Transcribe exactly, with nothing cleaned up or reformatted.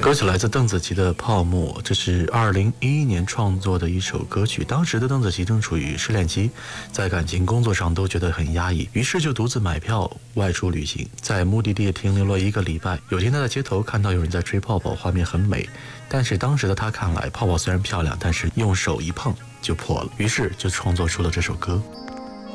歌曲来自邓紫棋的《泡沫》，这是二零一一年创作的一首歌曲。当时的邓紫棋正处于失恋期，在感情工作上都觉得很压抑，于是就独自买票外出旅行，在目的地停留了一个礼拜。有天她在街头看到有人在吹泡泡，画面很美，但是当时的她看来，泡泡虽然漂亮，但是用手一碰就破了，于是就创作出了这首歌。